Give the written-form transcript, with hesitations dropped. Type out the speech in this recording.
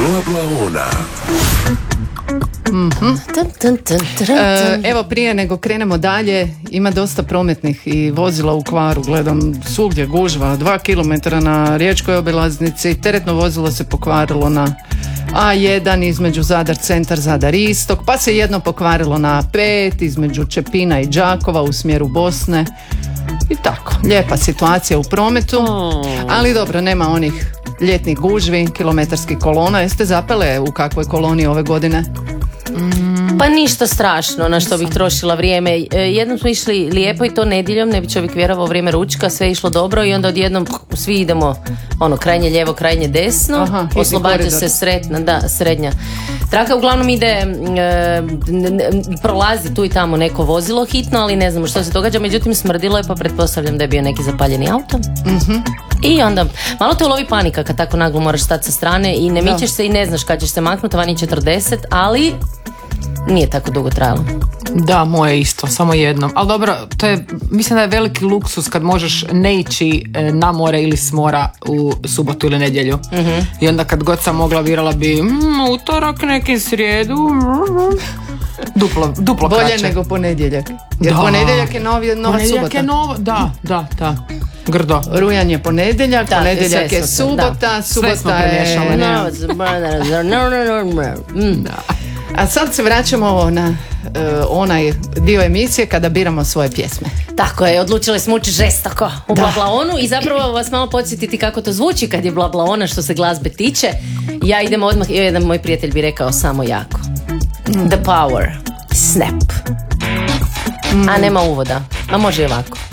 Bla bla ona. Evo, prije nego krenemo dalje, ima dosta prometnih i vozila u kvaru, gledam svugdje gužva, 2 km na riječkoj obilaznici, teretno vozilo se pokvarilo na A1 između Zadar centar, Zadar istok, pa se jedno pokvarilo na A5 između Čepina i Đakova u smjeru Bosne i tako, lijepa situacija u prometu, ali dobro, nema onih ljetnih gužvi, kilometarskih kolona. Jeste zapele u kakvoj koloni ove godine? Pa ništa strašno na što bih trošila vrijeme. Jednom smo išli lijepo i to nedjeljom, ne bi čovjek vjerovao, vrijeme ručka, sve je išlo dobro i onda odjednom svi idemo krajnje lijevo, krajnje desno. Oslobađa se srednja traka. Uglavnom ide, prolazi tu i tamo neko vozilo hitno, ali ne znamo što se događa. Međutim, smrdilo je, pa pretpostavljam da je bio neki zapaljeni auto. I onda malo te ulovi panika kad tako naglo moraš stati sa strane i ne mičeš se i ne znaš kad ćeš se maknuti, vani 40, ali nije tako dugo trajalo. Da, moje isto, samo jednom. Ali dobro, to je, mislim da je veliki luksus kad možeš ne ići na more ili s mora u subotu ili nedjelju. I onda kad god sam mogla, birala bi utorak, neki srijedu, duplo bolje kraće. Nego ponedjeljak. Jer ponedjeljak je nova subota. Je da. Grdo. Rujan je ponedjeljak, ponedjeljak je subota, subota je... A sad se vraćamo na onaj dio emisije kada biramo svoje pjesme. Tako je, odlučili smo ući žestoko u Blablaonu i zapravo vas malo podsjetiti kako to zvuči kad je Blablaona što se glazbe tiče. Ja idem odmah, jedan moj prijatelj bi rekao samo jako. The power, snap. A nema uvoda, a može i ovako.